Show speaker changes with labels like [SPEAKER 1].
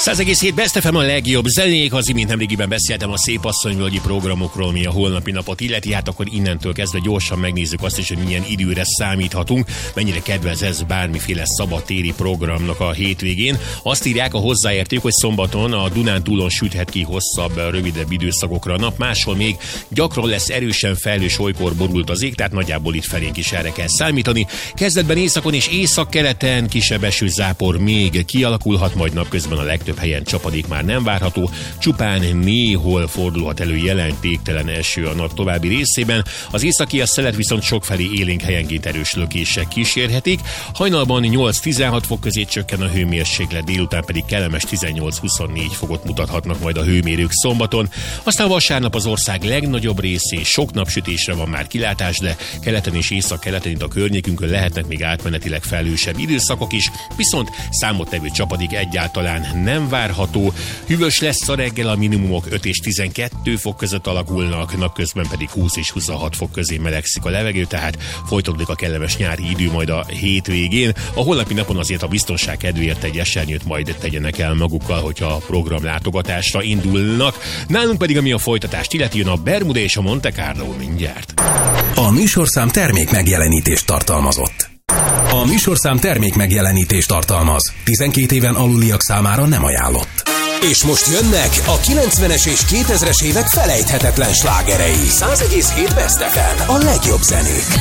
[SPEAKER 1] 100,7 Best FM a legjobb zenék, az imént nemrégiben beszéltem a Szép Asszonyvölgyi programokról, mi a holnapi napot illeti, hát akkor innentől kezdve gyorsan megnézzük azt is, hogy milyen időre számíthatunk, mennyire kedvez ez bármiféle szabadtéri programnak a hétvégén. Azt írják a hozzáértők, hogy szombaton a Dunántúlon süthet ki hosszabb, rövidebb időszakokra a nap, máshol még gyakran lesz erősen felhős, olykor borult az ég, tehát nagyjából itt felénk is erre kell számítani. Kezdetben északon és északkeleten kisebb esőzápor még kialakulhat, majd napközben a legtöbb helyen csapadék már nem várható, csupán néhol fordulhat elő jelentéktelen eső a nap további részében. Az északi szelet viszont sokfelé élénk helyenként erős lökések kísérhetik. Hajnalban 8-16 fok közé csökken a hőmérséklet, délután pedig kellemes 18-24 fokot mutathatnak majd a hőmérők szombaton. Aztán vasárnap az ország legnagyobb részén sok napsütésre van már kilátás, de keleten és északkeleten itt a környékünkön lehetnek még átmenetileg felhősebb időszakok is, viszont számottevő csapadék egyáltalán nem várható. Hűvös lesz a reggel, a minimumok 5 és 12 fok között alakulnak, napközben pedig 20 és 26 fok közé melegszik a levegő, tehát folytatódik a kellemes nyári idő majd a hétvégén. A holnapi napon azért a biztonság kedvéért egy esernyőt majd tegyenek el magukkal, hogyha a programlátogatásra indulnak. Nálunk pedig, ami a folytatást illeti, jön a Bermuda és a Monte Carlo mindjárt.
[SPEAKER 2] A műsorszám termék megjelenítést tartalmazott. A műsorszám termék megjelenítést tartalmaz. 12 éven aluliak számára nem ajánlott. És most jönnek a 90-es és 2000-es évek felejthetetlen slágerei. 100,7 Best FM, a legjobb zenék.